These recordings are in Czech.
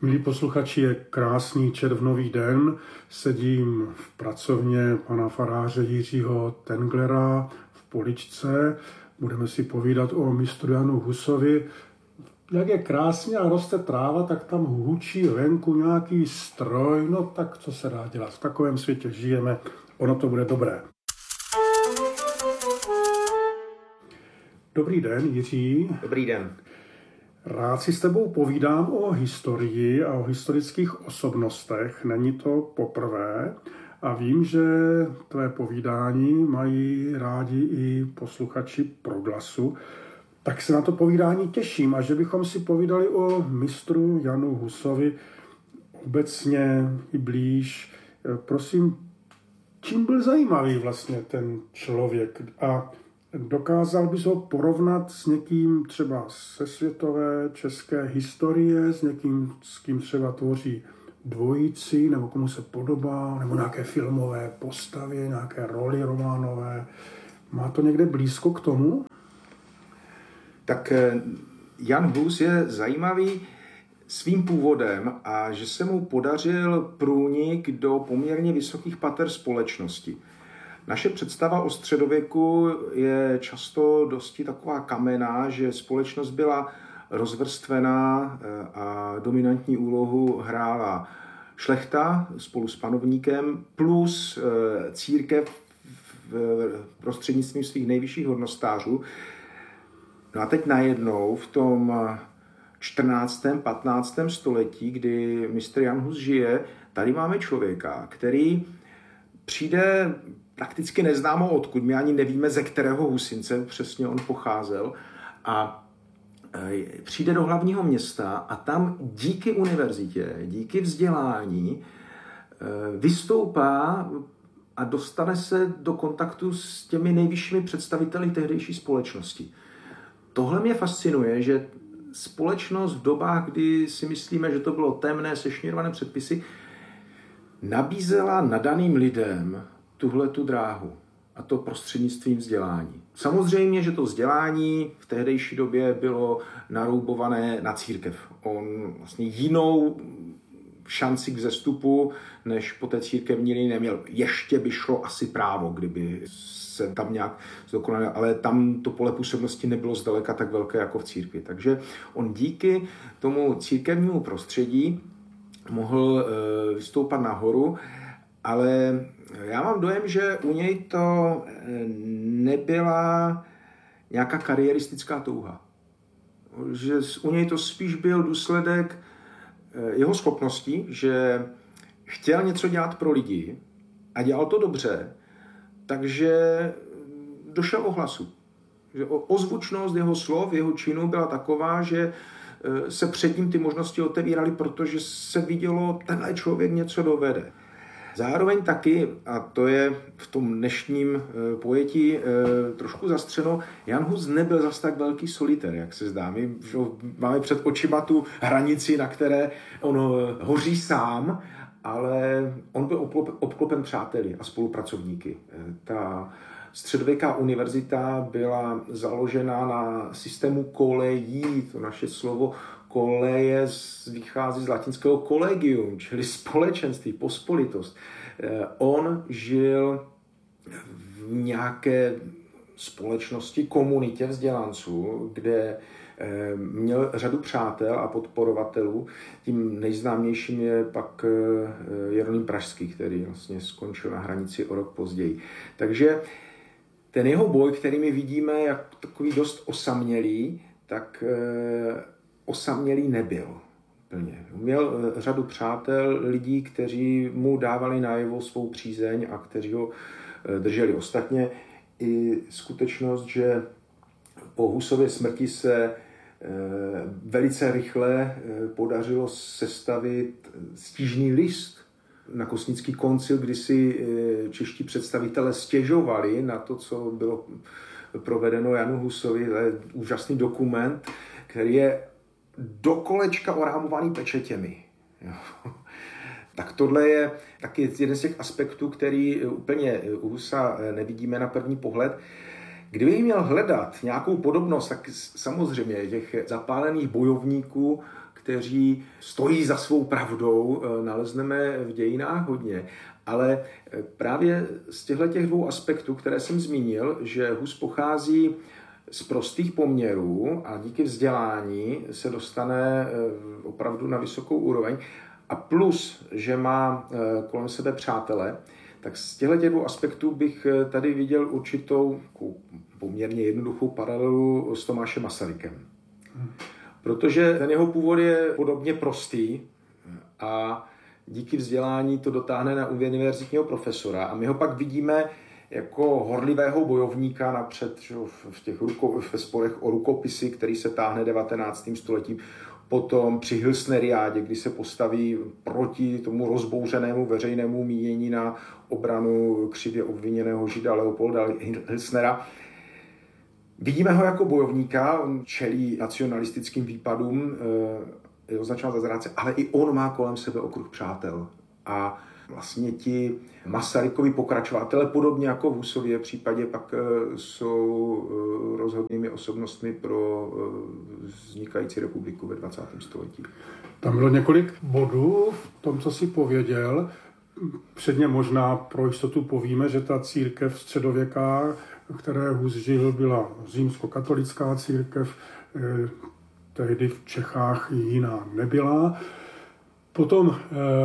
Milí posluchači, je krásný červnový den. Sedím v pracovně pana faráře Jiřího Tenglera v Poličce. Budeme si povídat o mistru Janu Husovi. Jak je krásně a roste tráva, tak tam hučí venku nějaký stroj. No tak co se dá dělat? V takovém světě žijeme. Ono to bude dobré. Dobrý den, Jiří. Dobrý den. Rád si s tebou povídám o historii a o historických osobnostech. Není to poprvé a vím, že tvé povídání mají rádi i posluchači Proglasu. Tak se na to povídání těším a že bychom si povídali o mistru Janu Husovi obecně i blíž. Prosím, čím byl zajímavý vlastně ten člověk a dokázal bys ho porovnat s někým třeba ze světové české historie, s někým, s kým třeba tvoří dvojici, nebo komu se podobá, nebo nějaké filmové postavy, nějaké roli románové. Má to někde blízko k tomu? Tak Jan Hus je zajímavý svým původem a že se mu podařil průnik do poměrně vysokých pater společnosti. Naše představa o středověku je často dosti taková kamenná, že společnost byla rozvrstvená a dominantní úlohu hrála šlechta spolu s panovníkem plus církev prostřednictvím svých nejvyšších hodnostářů. No a teď najednou v tom 14. 15. století, kdy mistr Jan Hus žije, tady máme člověka, který přijde prakticky neznámo odkud, my ani nevíme, ze kterého husince přesně on pocházel a přijde do hlavního města a tam díky univerzitě, díky vzdělání vystoupá a dostane se do kontaktu s těmi nejvyššími představiteli tehdejší společnosti. Tohle mě fascinuje, že společnost v dobách, kdy si myslíme, že to bylo temné, sešněrované předpisy, nabízela nadaným lidem tuhletu dráhu, a to prostřednictvím vzdělání. Samozřejmě, že to vzdělání v tehdejší době bylo naroubované na církev. On vlastně jinou šanci k vzestupu, než po té církevní linii neměl. Ještě by šlo asi právo, kdyby se tam nějak zdokonalil, ale tam to pole působnosti nebylo zdaleka tak velké jako v církvi. Takže on díky tomu církevnímu prostředí mohl vystoupat nahoru, ale já mám dojem, že u něj to nebyla nějaká kariéristická touha. Že u něj to spíš byl důsledek jeho schopností, že chtěl něco dělat pro lidi a dělal to dobře, takže došel ohlasu. Že ozvučnost jeho slov, jeho činů byla taková, že se před ním ty možnosti otevíraly, protože se vidělo, tenhle člověk něco dovede. Zároveň taky, a to je v tom dnešním pojetí trošku zastřeno, Jan Hus nebyl zas tak velký solitér, jak se zdá. My máme před očima tu hranici, na které on hoří sám, ale on byl obklopen přáteli a spolupracovníky. Ta středověká univerzita byla založena na systému kolejí, to naše slovo koleje vychází z latinského collegium, čili společenství, pospolitost. On žil v nějaké společnosti, komunitě vzdělanců, kde měl řadu přátel a podporovatelů. Tím nejznámějším je pak Jeroným Pražský, který vlastně skončil na hranici o rok později. Takže ten jeho boj, který my vidíme jak takový dost osamělý, tak osamělý nebyl plně. Měl řadu přátel, lidí, kteří mu dávali najevo svou přízeň a kteří ho drželi. Ostatně i skutečnost, že po Husově smrti se velice rychle podařilo sestavit stížný list na Kosnický koncil, kdy si čeští představitelé stěžovali na to, co bylo provedeno Janu Husovi. To je úžasný dokument, který je do kolečka orámovaný pečetěmi. Tak tohle je taky jeden z těch aspektů, který úplně u Husa nevidíme na první pohled. Kdybych měl hledat nějakou podobnost, tak samozřejmě těch zapálených bojovníků, kteří stojí za svou pravdou, nalezneme v dějinách hodně. Ale právě z těchto dvou aspektů, které jsem zmínil, že Hus pochází z prostých poměrů a díky vzdělání se dostane opravdu na vysokou úroveň, a plus, že má kolem sebe přátele, tak z těchto dvou aspektů bych tady viděl určitou poměrně jednoduchou paralelu s Tomášem Masarykem. Protože ten jeho původ je podobně prostý a díky vzdělání to dotáhne na univerzitního profesora a my ho pak vidíme jako horlivého bojovníka napřed ve sporech o rukopisy, který se táhne 19. stoletím. Potom při Hilsneriádě, kdy se postaví proti tomu rozbouřenému veřejnému mínění na obranu křivě obviněného žida Leopolda Hilsnera. Vidíme ho jako bojovníka, on čelí nacionalistickým výpadům, je označován za zrádce, ale i on má kolem sebe okruh přátel. A vlastně ti Masarykovi pokračovatele, podobně jako v Husově případě, pak jsou rozhodnými osobnostmi pro vznikající republiku ve 20. století. Tam bylo několik bodů v tom, co jsi pověděl. Předně možná pro jistotu povíme, že ta církev středověká, které Hus žil, byla římskokatolická církev, tehdy v Čechách jiná nebyla. Potom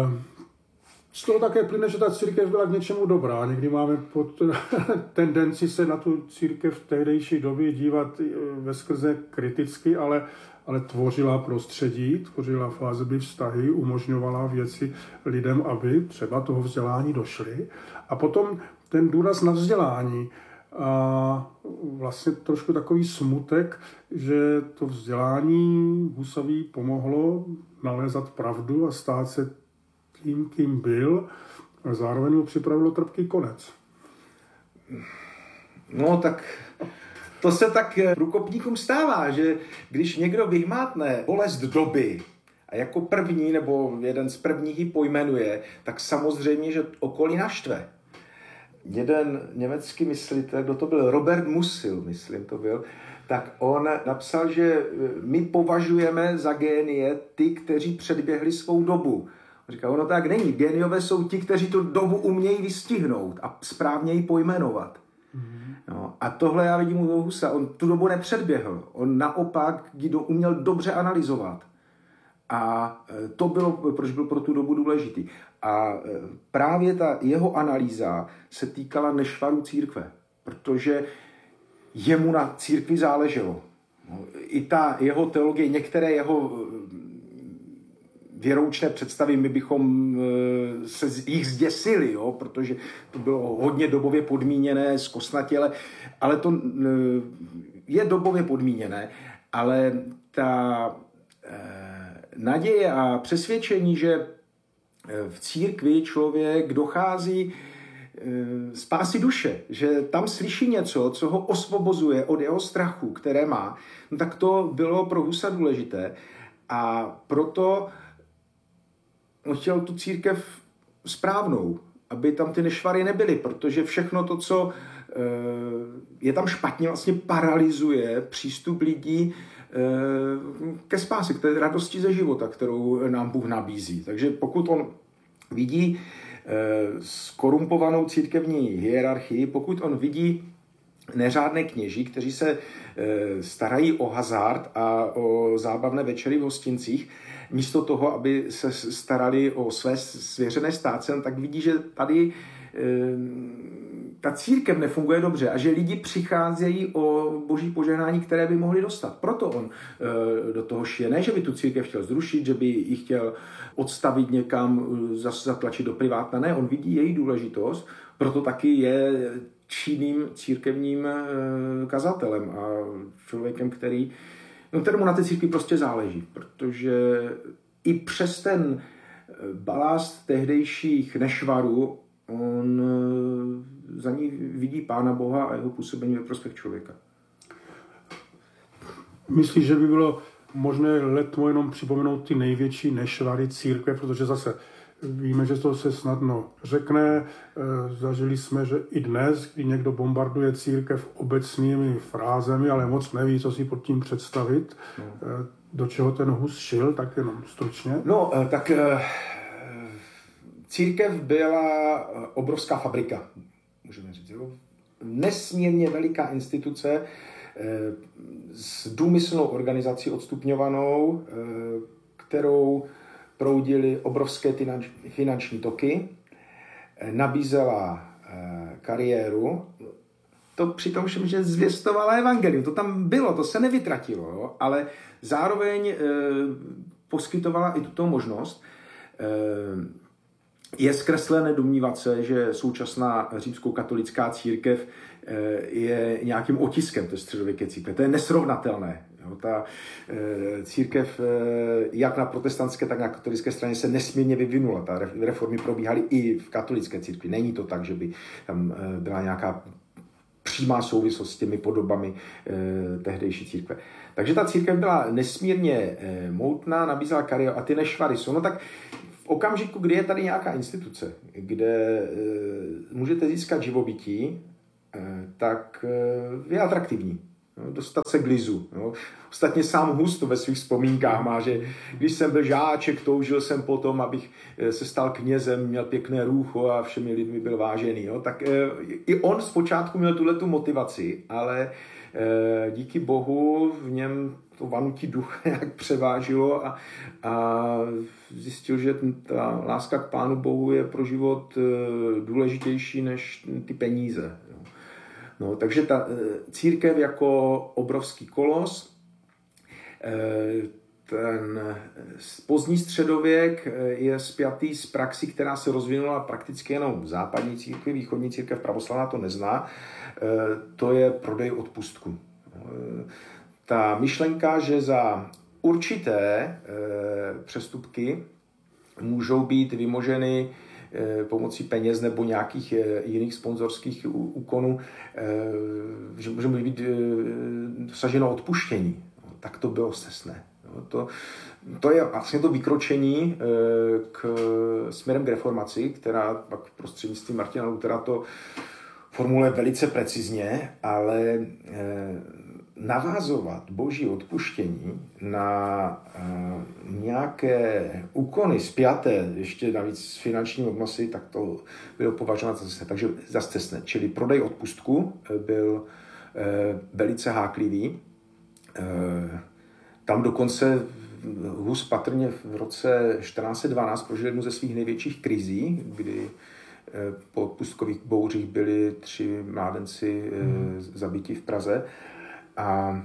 z toho také plyne, že ta církev byla k něčemu dobrá. Někdy máme tendenci se na tu církev v tehdejší době dívat veskrze kriticky, ale tvořila prostředí, tvořila vazby, vztahy, umožňovala věci lidem, aby třeba toho vzdělání došli. A potom ten důraz na vzdělání a vlastně trošku takový smutek, že to vzdělání Husovi pomohlo nalézat pravdu a stát se tím, kým byl, a zároveň mu připravilo trpký konec. No tak to se tak průkopníkům stává, že když někdo vyhmátne bolest doby a jako první nebo jeden z prvních ji pojmenuje, tak samozřejmě, že okolí naštve. Jeden německý myslitel, kdo to byl, Robert Musil, myslím to byl, tak on napsal, že my považujeme za génie ty, kteří předběhli svou dobu. On říká, ono tak není. Géniové jsou ti, kteří tu dobu umějí vystihnout a správně ji pojmenovat. No, a tohle já vidím u Husa. On tu dobu nepředběhl. On naopak ji uměl dobře analyzovat. A to bylo, proč byl pro tu dobu důležitý. A právě ta jeho analýza se týkala nešvarů církve, protože jemu na církvi záleželo. I ta jeho teologie, některé jeho věroučné představy, my bychom se jich zděsili, jo? Protože to bylo hodně dobově podmíněné, zkostnatěle, ale to je dobově podmíněné, ale ta naděje a přesvědčení, že v církvi člověk dochází spásy duše, že tam slyší něco, co ho osvobozuje od jeho strachu, které má, no tak to bylo pro Husa důležité. A proto on chtěl tu církev správnou, aby tam ty nešvary nebyly, protože všechno to, co je tam špatně, vlastně paralyzuje přístup lidí ke spáse, k té radosti ze života, kterou nám Bůh nabízí. Takže pokud on vidí skorumpovanou církevní hierarchii, pokud on vidí neřádné kněží, kteří se starají o hazard a o zábavné večery v hostincích, místo toho, aby se starali o své svěřené státce, tak vidí, že tady ta církev nefunguje dobře a že lidi přicházejí o boží požehnání, které by mohli dostat. Proto on do toho šije. Ne, že by tu církev chtěl zrušit, že by ji chtěl odstavit někam, zatlačit do privátna. Ne, on vidí její důležitost, proto taky je činným církevním kazatelem a člověkem, kterému na té církvi prostě záleží. Protože i přes ten balast tehdejších nešvarů on za ní vidí Pána Boha a jeho působení ve prospěch člověka. Myslíš, že by bylo možné letmo jenom připomenout ty největší nešvary církve, protože zase víme, že to se snadno řekne. Zažili jsme, že i dnes, kdy někdo bombarduje církev obecnými frázemi, ale moc neví, co si pod tím představit, Do čeho ten Hus šil, tak jenom stručně? No, tak církev byla obrovská fabrika, můžeme říct. Jo? Nesmírně veliká instituce s důmyslnou organizací odstupňovanou, kterou proudily obrovské finanční toky, nabízela kariéru, to při tom všem, že zvěstovala evangelium, to tam bylo, to se nevytratilo, jo? Ale zároveň poskytovala i tuto možnost. Je zkreslené domnívat se, že současná římskokatolická církev je nějakým otiskem té středověké církve. To je nesrovnatelné. Jo? Ta církev jak na protestantské, tak na katolické straně se nesmírně vyvinula. Ta reformy probíhaly i v katolické církvi. Není to tak, že by tam byla nějaká přímá souvislost s těmi podobami tehdejší církve. Takže ta církev byla nesmírně moutná, nabízela kariéru a ty nešvary jsou. No tak v okamžiku, kdy je tady nějaká instituce, kde můžete získat živobytí, tak je atraktivní. No, dostat se k lizu. No. Ostatně sám Hus to ve svých vzpomínkách má, že když jsem byl žáček, toužil jsem potom, abych se stal knězem, měl pěkné růcho a všemi lidmi byl vážený. No. Tak i on zpočátku měl tuhletu motivaci, ale díky Bohu v něm to vanutí ducha nějak převážilo a zjistil, že ta láska k Pánu Bohu je pro život důležitější než ty peníze. No, takže ta církev jako obrovský kolos, ten pozdní středověk je spjatý s praxí, která se rozvinula prakticky jenom v západní církvi, východní církev pravoslavná to nezná, to je prodej odpustku. Ta myšlenka, že za určité přestupky můžou být vymoženy pomocí peněz nebo nějakých jiných sponzorských úkonů, že může být dosaženo odpuštění. Tak to bylo scestné. To je vlastně to vykročení směrem k reformaci, která pak prostřednictvím Martina Luthera to formuluje velice precizně, ale navázovat boží odpuštění na nějaké úkony spjaté, ještě navíc s finančními obnosy, tak to bylo považováno za scestné. Čili prodej odpustku byl velice háklivý. Tam dokonce Hus patrně v roce 1412 prožil jednu ze svých největších krizí, kdy po odpustkových bouřích byli 3 mládenci zabiti v Praze. A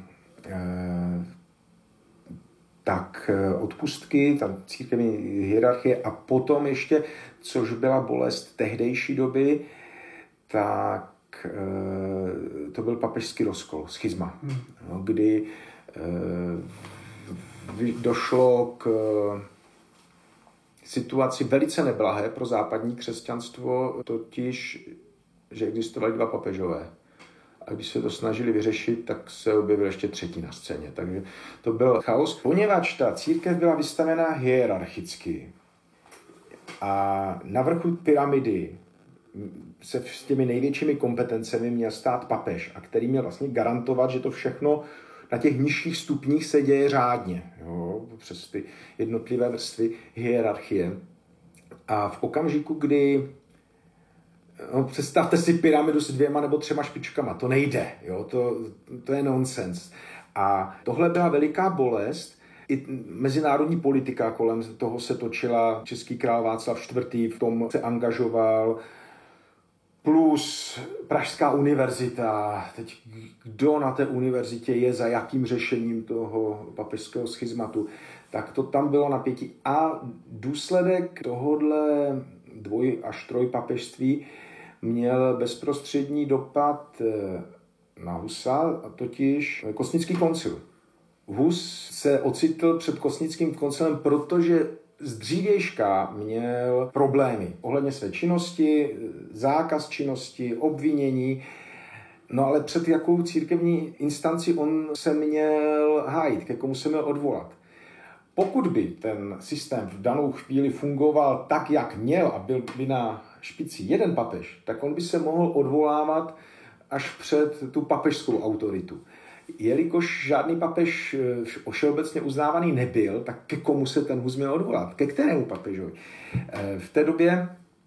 tak odpustky, tam církevní hierarchie a potom ještě, což byla bolest tehdejší doby, tak to byl papežský rozkol, schizma, kdy došlo k situaci velice neblahé pro západní křesťanstvo, totiž, že existovali 2 papežové. A když se to snažili vyřešit, tak se objevil ještě 3. na scéně. Takže to byl chaos. Poněvadž ta církev byla vystavená hierarchicky a na vrchu pyramidy se s těmi největšími kompetencemi měl stát papež, a který měl vlastně garantovat, že to všechno na těch nižších stupních se děje řádně, jo, přes ty jednotlivé vrstvy hierarchie. A v okamžiku, kdy představte si pyramidu s 2 nebo 3 špičkama. To nejde. Jo? To je nonsens. A tohle byla veliká bolest. I mezinárodní politika kolem toho se točila. Český král Václav IV. V tom se angažoval. Plus Pražská univerzita. Teď kdo na té univerzitě je za jakým řešením toho papežského schizmatu. Tak to tam bylo napětí. A důsledek tohodle 2 až 3 papežství měl bezprostřední dopad na Husa, a totiž Kosnický koncil. Hus se ocitl před Kosnickým koncilem, protože z dřívějška měl problémy ohledně své činnosti, zákaz činnosti, obvinění, no ale před jakou církevní instanci on se měl hájit, ke komu se měl odvolat. Pokud by ten systém v danou chvíli fungoval tak, jak měl a byl by na špici jeden papež, tak on by se mohl odvolávat až před tu papežskou autoritu. jelikož žádný papež všeobecně uznávaný nebyl, tak ke komu se ten Hus měl odvolat? Ke kterému papežovi? V té době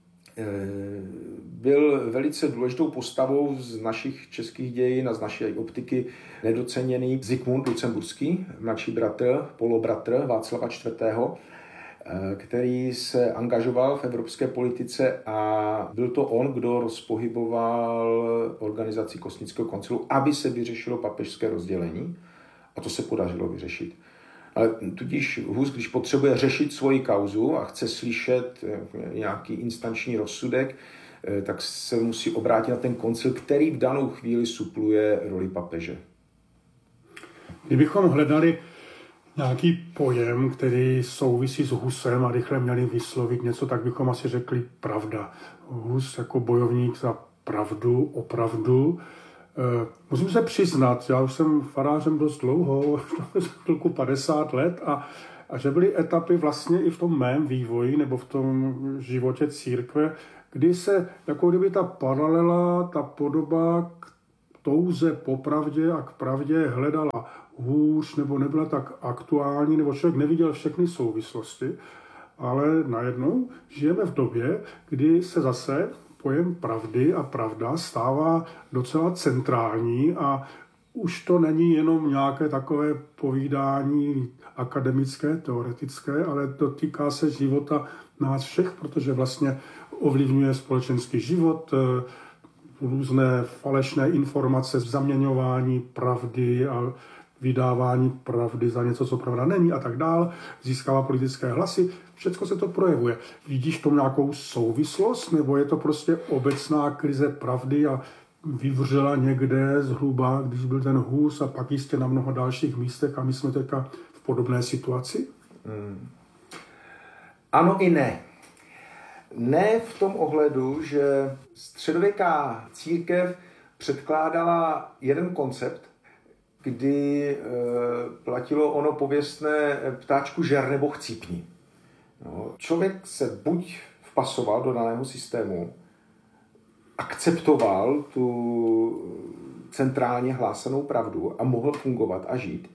byl velice důležitou postavou z našich českých dějin a z naší optiky nedoceněný Zikmund Lucemburský, mladší bratr, polobratr Václava IV., který se angažoval v evropské politice a byl to on, kdo rozpohyboval organizaci Kosnického koncilu, aby se vyřešilo papežské rozdělení, a to se podařilo vyřešit. Ale tudíž Hus, když potřebuje řešit svoji kauzu a chce slyšet nějaký instanční rozsudek, tak se musí obrátit na ten koncil, který v danou chvíli supluje roli papeže. Kdybychom hledali nějaký pojem, který souvisí s Husem a rychle měli vyslovit něco, tak bychom asi řekli pravda. Hus jako bojovník za pravdu, opravdu. Musím se přiznat, já už jsem farářem dost dlouho, chvilku 50 let a že byly etapy vlastně i v tom mém vývoji nebo v tom životě církve, kdy se jako kdyby ta paralela, ta podoba k touze po pravdě a k pravdě hledala hůř nebo nebyla tak aktuální, nebo člověk neviděl všechny souvislosti, ale najednou žijeme v době, kdy se zase pojem pravdy a pravda stává docela centrální a už to není jenom nějaké takové povídání akademické, teoretické, ale dotýká se života nás všech, protože vlastně ovlivňuje společenský život, různé falešné informace, zaměňování pravdy a vydávání pravdy za něco, co pravda není a tak dál, získává politické hlasy, všechno se to projevuje. Vidíš tomu nějakou souvislost, nebo je to prostě obecná krize pravdy a vyvřela někde zhruba, když byl ten Hus a pak jistě na mnoha dalších místech a my jsme teďka v podobné situaci? Ano i ne. Ne v tom ohledu, že středověká církev předkládala jeden koncept, kdy platilo ono pověstné ptáčku žer nebo chcípni. No, člověk se buď vpasoval do daného systému, akceptoval tu centrálně hlásanou pravdu a mohl fungovat a žít.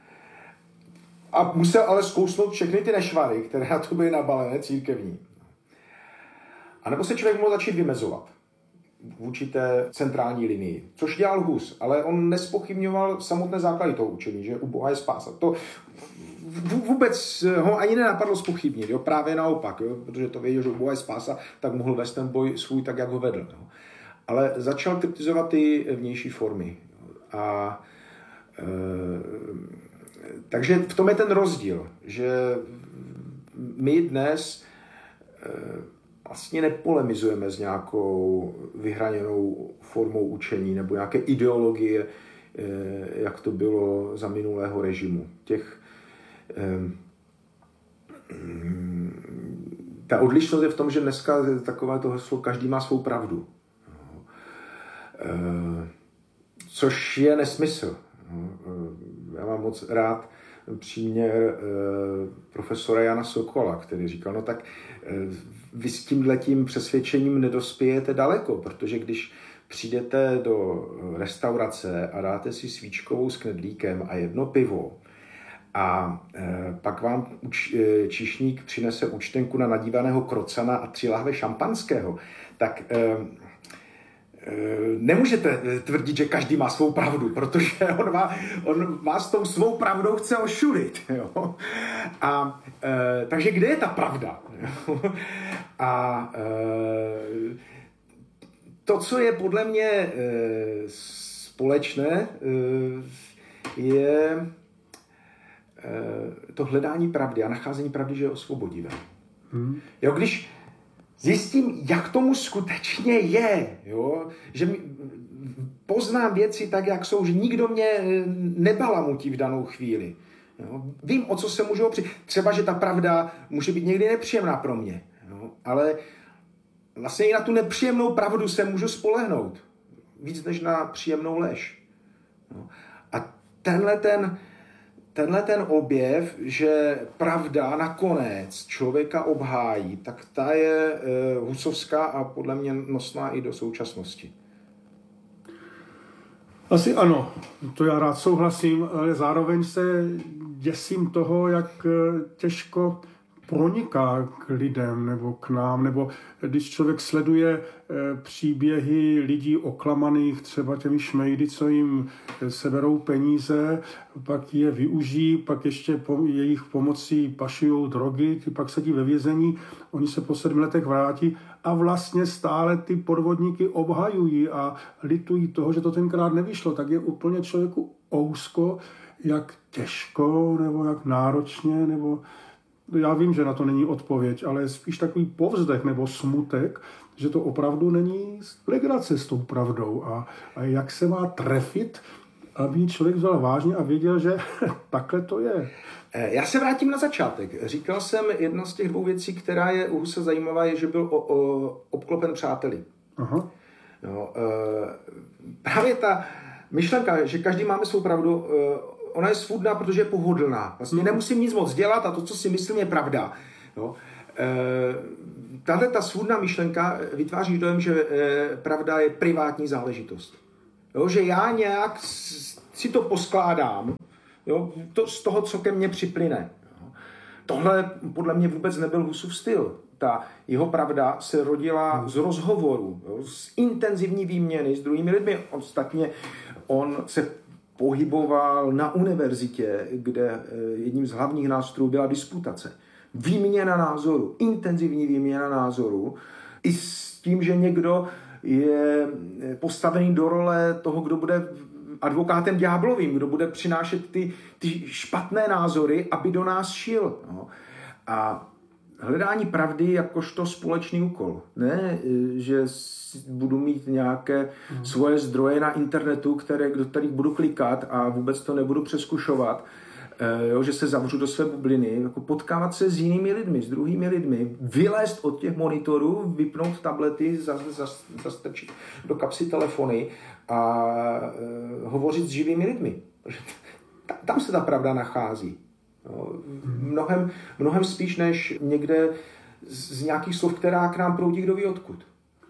A musel ale zkousnout všechny ty nešvary, které na to byly nabalené církevní. A nebo se člověk mohl začít vymezovat vůči té centrální linii, což dělal Hus, ale on nespochybňoval samotné základy toho učení, že u Boha je spása. To vůbec ho ani nenapadlo zpochybnit, jo? Právě naopak, jo? Protože to věděl, že u Boha je spása, tak mohl vést ten boj svůj tak, jak ho vedl. Jo? Ale začal kritizovat ty vnější formy. A takže v tom je ten rozdíl, že my dnes vlastně nepolemizujeme s nějakou vyhraněnou formou učení nebo nějaké ideologie, jak to bylo za minulého režimu. Ta odlišnost je v tom, že dneska takové to heslo každý má svou pravdu. Což je nesmysl. Já mám moc rád příměr profesora Jana Sokola, který říkal, no tak vy s tímhletím přesvědčením nedospějete daleko, protože když přijdete do restaurace a dáte si svíčkovou s knedlíkem a jedno pivo a pak vám číšník přinese účtenku na nadívaného krocana a 3 lahve šampanského, tak nemůžete tvrdit, že každý má svou pravdu, protože on vás tou svou pravdou chce ošulit. Jo? A takže kde je ta pravda? A to, co je podle mě společné, je to hledání pravdy a nacházení pravdy, že je osvobodivé. Jo, když zjistím, jak tomu skutečně je, jo? Že poznám věci tak, jak jsou, že nikdo mě nebalamutí v danou chvíli. Jo? Vím, o co se můžu opřít. Třeba, že ta pravda může být někdy nepříjemná pro mě, jo? Ale vlastně i na tu nepříjemnou pravdu se můžu spolehnout. Víc než na příjemnou lež. Jo? A tenhle ten objev, že pravda nakonec člověka obhájí, tak ta je husovská a podle mě nosná i do současnosti. Asi ano, to já rád souhlasím, ale zároveň se děsím toho, jak těžko proniká k lidem nebo k nám, nebo když člověk sleduje příběhy lidí oklamaných třeba těmi šmejdy, co jim seberou peníze, pak je využijí, pak ještě jejich pomocí pašujou drogy, pak sedí ve vězení, oni se po 7 letech vrátí a vlastně stále ty podvodníky obhajují a litují toho, že to tenkrát nevyšlo, tak je úplně člověku ousko, jak těžko nebo jak náročně, nebo já vím, že na to není odpověď, ale spíš takový povzdech nebo smutek, že to opravdu není legrace s tou pravdou a jak se má trefit, aby člověk vzal vážně a věděl, že takhle to je. Já se vrátím na začátek. Říkal jsem, jedna z těch 2 věcí, která je u Husa zajímavá, je, že byl obklopen přáteli. Aha. No, právě ta myšlenka, že každý máme svou pravdu, ona je svůdná, protože je pohodlná. Vlastně nemusím nic moc dělat a to, co si myslím, je pravda. No. Tahle ta svůdná myšlenka vytváří dojem, že pravda je privátní záležitost. Jo, že já nějak si to poskládám, jo, z toho, co ke mně připlyne. Jo. Tohle podle mě vůbec nebyl Husův styl. Ta jeho pravda se rodila z rozhovoru, jo, z intenzivní výměny s druhými lidmi. Ostatně on se pohyboval na univerzitě, kde jedním z hlavních nástrojů byla disputace. Výměna názoru, intenzivní výměna názoru, i s tím, že někdo je postavený do role toho, kdo bude advokátem ďáblovým, kdo bude přinášet ty špatné názory, aby do nás šil. No. A hledání pravdy jakožto společný úkol. Ne, že budu mít nějaké svoje zdroje na internetu, do kterých budu klikat a vůbec to nebudu přeskušovat, jo, že se zavřu do své bubliny, jako potkávat se s jinými lidmi, s druhými lidmi, vylézt od těch monitorů, vypnout tablety, zastrčit do kapsy telefony a hovořit s živými lidmi. Tam se ta pravda nachází. Jo, mnohem spíš než někde z nějakých slov, která k nám proudí kdo ví odkud.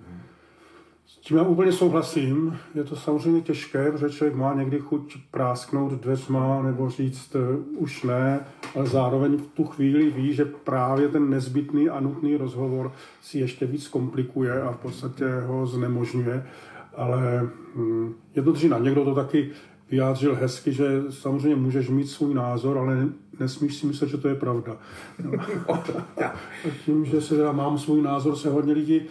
S tím já úplně souhlasím. Je to samozřejmě těžké, protože člověk má někdy chuť prásknout dveřma nebo říct už ne, ale zároveň v tu chvíli ví, že právě ten nezbytný a nutný rozhovor si ještě víc komplikuje a v podstatě ho znemožňuje. Ale je to dřina. Někdo to taky vyjádřil hezky, že samozřejmě můžeš mít svůj názor, ale nesmíš si myslet, že to je pravda. No. Tím, že se mám svůj názor, se hodně lidí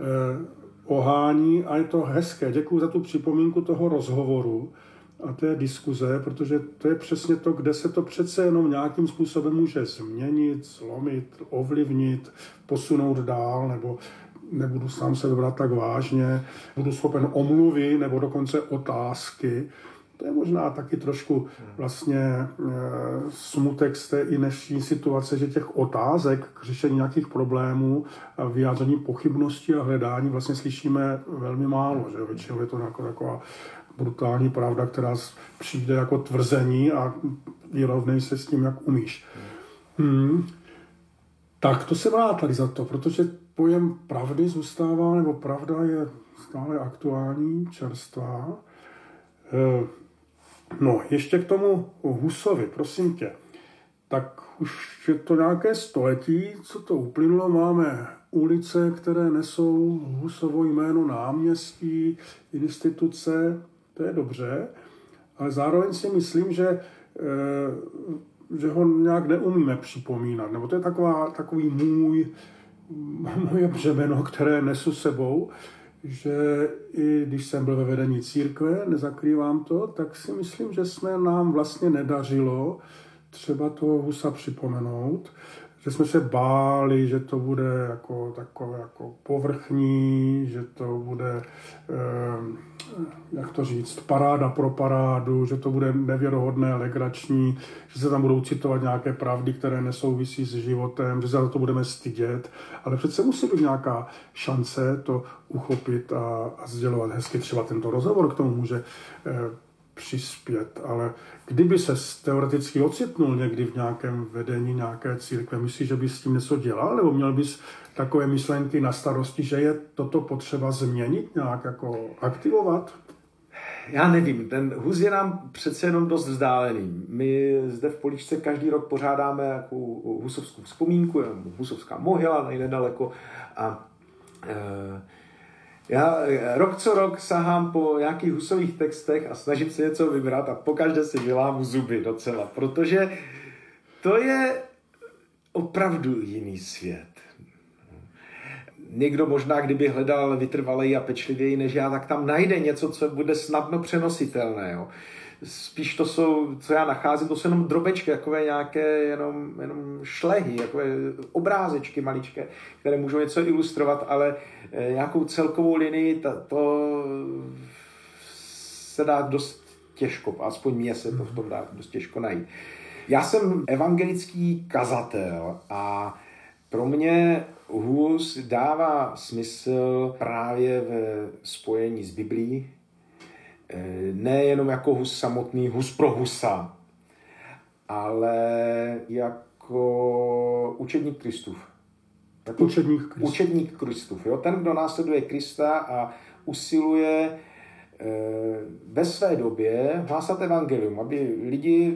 ohání a je to hezké. Děkuji za tu připomínku toho rozhovoru a té diskuze, protože to je přesně to, kde se to přece jenom nějakým způsobem může změnit, zlomit, ovlivnit, posunout dál, nebo nebudu sám se brát tak vážně, budu schopen omluvy nebo dokonce otázky. To je možná taky trošku vlastně smutek z té i dnešní situace, že těch otázek k řešení nějakých problémů a vyjádření pochybností a hledání vlastně slyšíme velmi málo. Že? Většinou je to taková brutální pravda, která přijde jako tvrzení a vyrovnej se s tím, jak umíš. Tak to jsem rád tady za to, protože pojem pravdy zůstává, nebo pravda je stále aktuální, čerstvá. No, ještě k tomu Husovi, prosím tě. Tak už je to nějaké století, co to uplynulo. Máme ulice, které nesou Husovo jméno, náměstí, instituce, to je dobře, ale zároveň si myslím, že ho nějak neumíme připomínat. Nebo to je takový moje břemeno, které nesu sebou, že i když jsem byl ve vedení církve, nezakrývám to, tak si myslím, že nám vlastně nedařilo třeba toho Husa připomenout, že jsme se báli, že to bude takové jako povrchní, že to bude, jak to říct, paráda pro parádu, že to bude nevěrohodné, legrační, že se tam budou citovat nějaké pravdy, které nesouvisí s životem, že se za to budeme stydět, ale přece musí být nějaká šance to uchopit a sdělovat hezky. Třeba tento rozhovor k tomu může přispět, ale kdyby se teoreticky ocitnul někdy v nějakém vedení nějaké církve, myslíš, že bys s tím něco dělal, nebo měl bys takové myšlenky na starosti, že je toto potřeba změnit, nějak jako aktivovat? Já nevím, ten Hus je nám přece jenom dost vzdálený. My zde v Poličce každý rok pořádáme jako husovskou vzpomínku, husovská mohyla nedaleko a já rok co rok sahám po nějakých husových textech a snažím se něco vybrat a pokaždé si vylámu zuby docela, protože to je opravdu jiný svět. Někdo možná, kdyby hledal vytrvaleji a pečlivěji než já, tak tam najde něco, co bude snadno přenositelné. Jo. Spíš to jsou, co já nacházím, to jsou jenom drobečky, takové nějaké jenom šlehy, takové obrázečky maličké, které můžou něco ilustrovat, ale nějakou celkovou linii, to se dá dost těžko, aspoň mně se to v tom dá dost těžko najít. Já jsem evangelický kazatel a pro mě Hus dává smysl právě ve spojení s Biblií, nejenom jako Hus samotný, Hus pro Husa, ale jako učedník Kristův. Jako učedník Kristův. Jo? Ten, kdo následuje Krista a usiluje ve své době hlásat evangelium, aby lidi